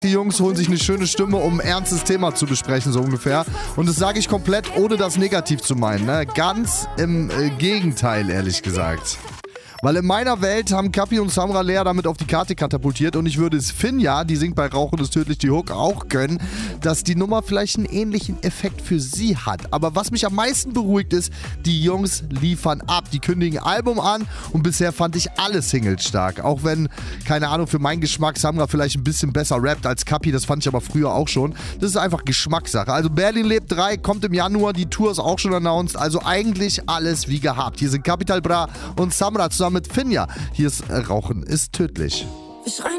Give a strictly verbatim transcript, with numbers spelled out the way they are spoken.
Die Jungs holen sich eine schöne Stimme, um ein ernstes Thema zu besprechen, so ungefähr. Und das sage ich komplett, ohne das negativ zu meinen. Ne? Ganz im äh, Gegenteil, ehrlich gesagt. Weil in meiner Welt haben Kapi und Samra Lea damit auf die Karte katapultiert und ich würde es Finja, die singt bei Rauchen ist tödlich die Hook, auch gönnen, dass die Nummer vielleicht einen ähnlichen Effekt für sie hat. Aber was mich am meisten beruhigt ist, die Jungs liefern ab. Die kündigen Album an und bisher fand ich alle Singles stark. Auch wenn, keine Ahnung, für meinen Geschmack Samra vielleicht ein bisschen besser rappt als Kapi, das fand ich aber früher auch schon. Das ist einfach Geschmackssache. Also Berlin lebt drei, kommt im Januar, die Tour ist auch schon announced, also eigentlich alles wie gehabt. Hier sind Capital Bra und Samra zusammen mit Finja. Hier ist äh, Rauchen ist tödlich. Wir schreien